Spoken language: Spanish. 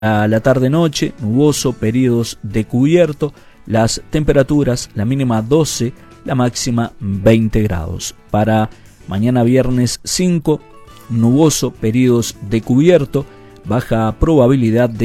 A la tarde-noche, nuboso, periodos de cubierto, las temperaturas, la mínima 12, la máxima 20 grados. Para mañana viernes 5, nuboso, periodos de cubierto, baja probabilidad de